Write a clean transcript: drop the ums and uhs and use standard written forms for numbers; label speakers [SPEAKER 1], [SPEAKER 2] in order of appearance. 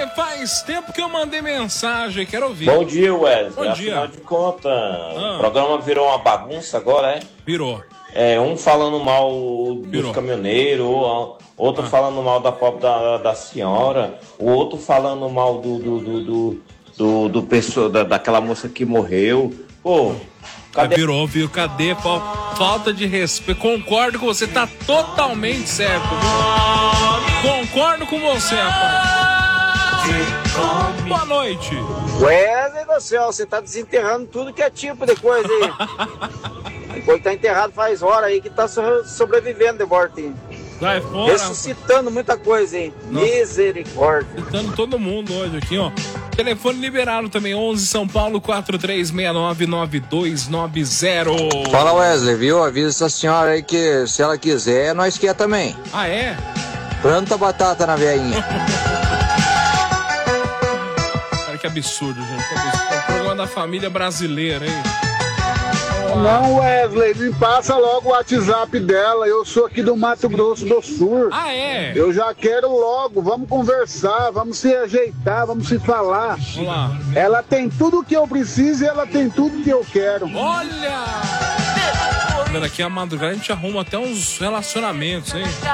[SPEAKER 1] Wesley, faz tempo que eu mandei mensagem, quero ouvir.
[SPEAKER 2] Bom dia, Wesley.
[SPEAKER 1] Bom dia.
[SPEAKER 2] Afinal de contas, o programa virou uma bagunça agora, é?
[SPEAKER 1] Virou.
[SPEAKER 2] Um falando mal dos caminhoneiros, outro falando mal da pobre da senhora, o outro falando mal do pessoa, daquela moça que morreu. Pô, cadê?
[SPEAKER 1] Virou, viu? Cadê? Falta de respeito. Concordo com você, tá totalmente certo, viu? Concordo com você, rapaz. Boa noite.
[SPEAKER 3] Wesley do céu, você tá desenterrando tudo que é tipo de coisa aí. Depois tá enterrado faz hora aí que tá sobrevivendo de volta aí.
[SPEAKER 1] Vai fora.
[SPEAKER 3] Ressuscitando muita coisa, hein? Nossa. Misericórdia.
[SPEAKER 1] Ressuscitando todo mundo hoje aqui, ó. Telefone liberado também, 11 São Paulo 43699290.
[SPEAKER 4] Fala, Wesley, viu? Avisa essa senhora aí que se ela quiser, nós quer também.
[SPEAKER 1] Ah, é?
[SPEAKER 4] Planta batata na veinha.
[SPEAKER 1] Cara, que absurdo, gente. Que absurdo. É o programa da família brasileira, hein?
[SPEAKER 5] Não, Wesley, me passa logo o WhatsApp dela. Eu sou aqui do Mato Grosso do Sul.
[SPEAKER 1] Ah, é?
[SPEAKER 5] Eu já quero logo. Vamos conversar, vamos se ajeitar, vamos se falar.
[SPEAKER 1] Vamos lá.
[SPEAKER 5] Ela tem tudo que eu preciso e ela tem tudo que eu quero.
[SPEAKER 1] Olha! Aqui a madrugada a gente arruma até uns relacionamentos, hein?